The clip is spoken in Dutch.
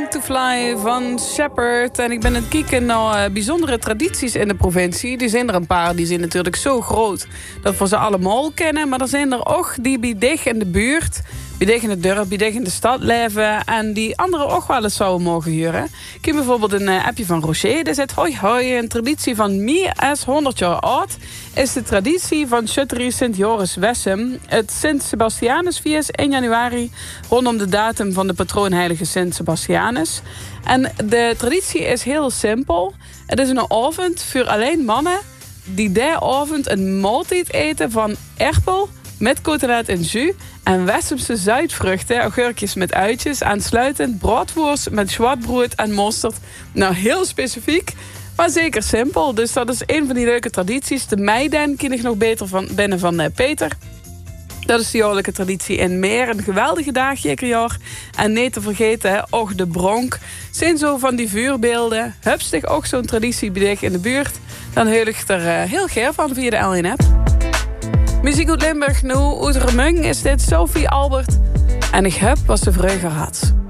Learn to Fly van Shepherd. En ik ben aan het kijken naar bijzondere tradities in de provincie. Die zijn er een paar, die zijn natuurlijk zo groot dat we ze allemaal kennen. Maar er zijn er ook die bij dicht in de buurt, bij dicht in het dorp, bij dicht in de stad leven. En die anderen ook wel eens zouden mogen huren. Ik heb bijvoorbeeld een appje van Rocher. Die zegt, hoi hoi, een traditie van meer dan 100 jaar oud is de traditie van Schutterie Sint-Joris-Wessem. Het Sint-Sebastianusfeest in januari rondom de datum van de patroonheilige Sint-Sebastianus. En de traditie is heel simpel. Het is een avond voor alleen mannen die die avond een maaltijd eten van erpel met cotelet en jus en Wessemse zuidvruchten, augurkjes met uitjes, aansluitend broodworst met zwartbrood en mosterd. Nou, heel specifiek, maar zeker simpel. Dus dat is een van die leuke tradities. De meiden ken ik nog beter binnen van Peter. Dat is de jaarlijke traditie in Meer. Een geweldige dag ieder jaar. En niet te vergeten, ook de Bronk. Zijn zo van die vuurbeelden. Hupstig ook zo'n traditie bij dich in de buurt. Dan heul ik er heel graag van via de LN-app. Muziek uit Limburg, nu uit Remung is dit Sophie Albert. En ik heb wat ze vreugde had.